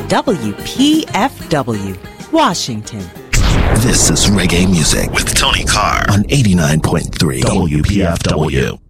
WPFW, Washington. This is Reggae Music with Tony Carr on 89.3 WPFW.